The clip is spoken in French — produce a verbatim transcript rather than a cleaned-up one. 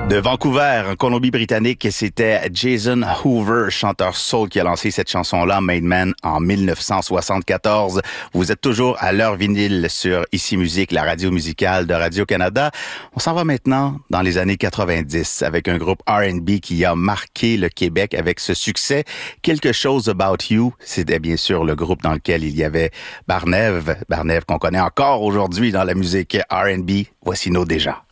De Vancouver, en Colombie-Britannique, c'était Jason Hoover, chanteur soul, qui a lancé cette chanson-là, Made Man, en dix-neuf cent soixante-quatorze. Vous êtes toujours à l'heure vinyle sur Ici Musique, la radio musicale de Radio-Canada. On s'en va maintenant dans les années quatre-vingt-dix avec un groupe R and B qui a marqué le Québec avec ce succès. Quelque chose About You, c'était bien sûr le groupe dans lequel il y avait Barnève, Barnève qu'on connaît encore aujourd'hui dans la musique R and B. Voici nos déjà.